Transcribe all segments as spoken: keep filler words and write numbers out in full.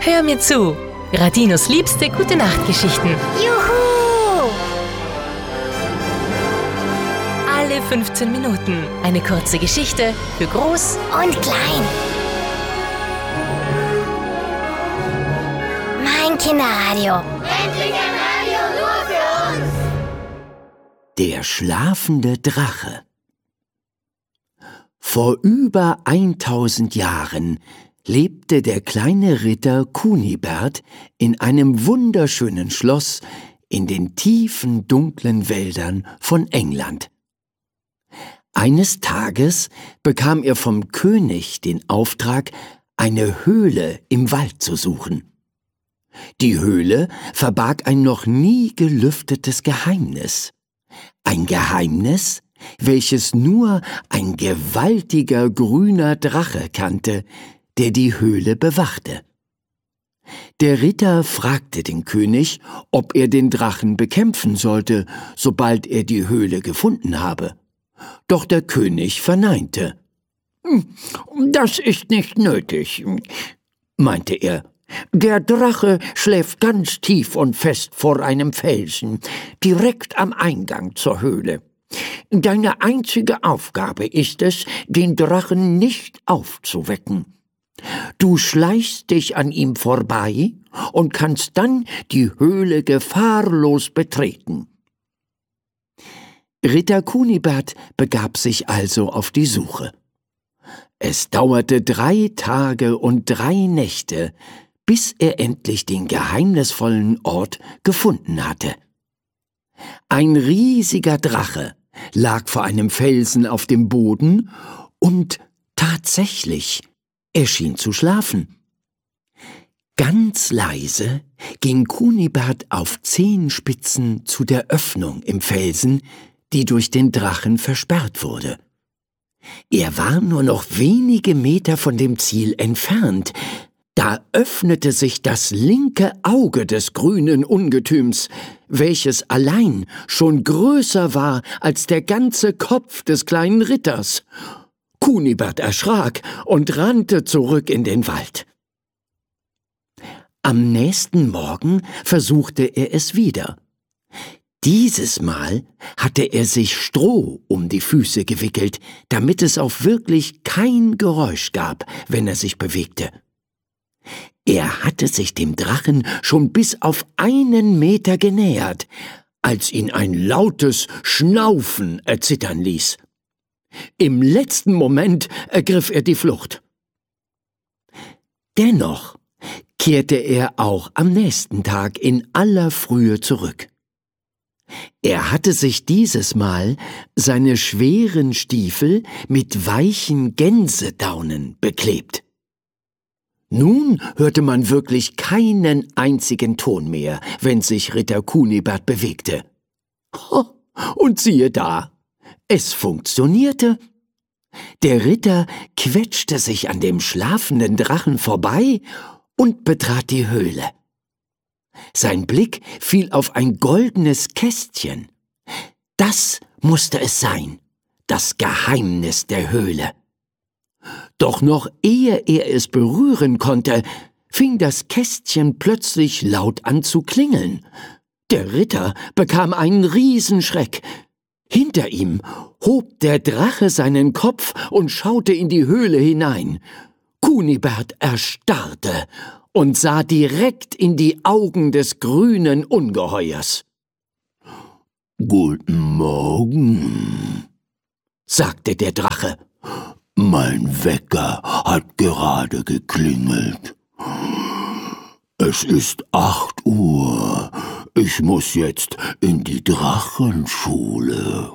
Hör mir zu. Radinos liebste Gute-Nacht-Geschichten. Juhu! Alle fünfzehn Minuten eine kurze Geschichte für Groß Und klein. Mein Kinderradio. Endlich ein Radio nur für uns! Der schlafende Drache. Vor über eintausend Jahren lebte der kleine Ritter Kunibert in einem wunderschönen Schloss in den tiefen, dunklen Wäldern von England. Eines Tages bekam er vom König den Auftrag, eine Höhle im Wald zu suchen. Die Höhle verbarg ein noch nie gelüftetes Geheimnis. Ein Geheimnis, welches nur ein gewaltiger grüner Drache kannte, der die Höhle bewachte. Der Ritter fragte den König, ob er den Drachen bekämpfen sollte, sobald er die Höhle gefunden habe. Doch der König verneinte. »Das ist nicht nötig«, meinte er. »Der Drache schläft ganz tief und fest vor einem Felsen, direkt am Eingang zur Höhle. Deine einzige Aufgabe ist es, den Drachen nicht aufzuwecken. Du schleichst dich an ihm vorbei und kannst dann die Höhle gefahrlos betreten.« Ritter Kunibert begab sich also auf die Suche. Es dauerte drei Tage und drei Nächte, bis er endlich den geheimnisvollen Ort gefunden hatte. Ein riesiger Drache lag vor einem Felsen auf dem Boden und tatsächlich, er schien zu schlafen. Ganz leise ging Kunibert auf Zehenspitzen zu der Öffnung im Felsen, die durch den Drachen versperrt wurde. Er war nur noch wenige Meter von dem Ziel entfernt. Da öffnete sich das linke Auge des grünen Ungetüms, welches allein schon größer war als der ganze Kopf des kleinen Ritters. Kunibert erschrak und rannte zurück in den Wald. Am nächsten Morgen versuchte er es wieder. Dieses Mal hatte er sich Stroh um die Füße gewickelt, damit es auch wirklich kein Geräusch gab, wenn er sich bewegte. Er hatte sich dem Drachen schon bis auf einen Meter genähert, als ihn ein lautes Schnaufen erzittern ließ. Im letzten Moment ergriff er die Flucht. Dennoch kehrte er auch am nächsten Tag in aller Frühe zurück. Er hatte sich dieses Mal seine schweren Stiefel mit weichen Gänsedaunen beklebt. Nun hörte man wirklich keinen einzigen Ton mehr, wenn sich Ritter Kunibert bewegte. Und siehe da, es funktionierte. Der Ritter quetschte sich an dem schlafenden Drachen vorbei und betrat die Höhle. Sein Blick fiel auf ein goldenes Kästchen. Das musste es sein, das Geheimnis der Höhle. Doch noch ehe er es berühren konnte, fing das Kästchen plötzlich laut an zu klingeln. Der Ritter bekam einen Riesenschreck. Hinter ihm hob der Drache seinen Kopf und schaute in die Höhle hinein. Kunibert erstarrte und sah direkt in die Augen des grünen Ungeheuers. »Guten Morgen«, sagte der Drache. »Mein Wecker hat gerade geklingelt. Es ist acht Uhr. Ich muss jetzt in die Drachenschule.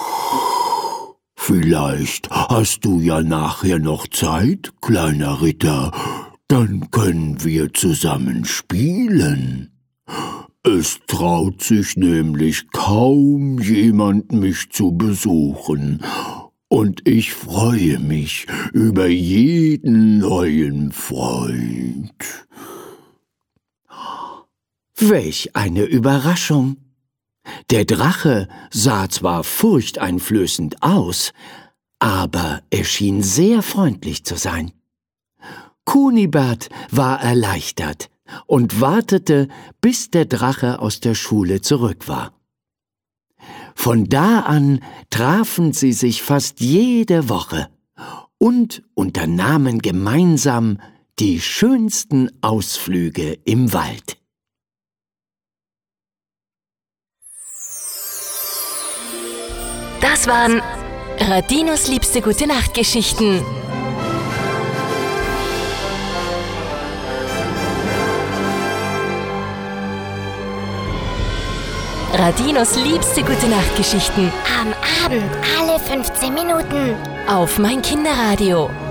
Vielleicht hast du ja nachher noch Zeit, kleiner Ritter. Dann können wir zusammen spielen. Es traut sich nämlich kaum jemand, mich zu besuchen. Und ich freue mich über jeden neuen Freund.« Welch eine Überraschung! Der Drache sah zwar furchteinflößend aus, aber er schien sehr freundlich zu sein. Kunibert war erleichtert und wartete, bis der Drache aus der Schule zurück war. Von da an trafen sie sich fast jede Woche und unternahmen gemeinsam die schönsten Ausflüge im Wald. Das waren Radinos liebste Gute-Nacht-Geschichten. Radinos liebste Gute-Nacht-Geschichten. Am Abend alle fünfzehn Minuten. Auf mein Kinderradio.